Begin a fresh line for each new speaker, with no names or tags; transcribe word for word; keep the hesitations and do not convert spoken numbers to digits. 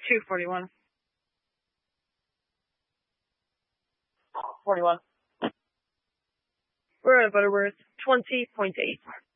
two forty-one.
forty-one.
We're at Butterworth, twenty point eight.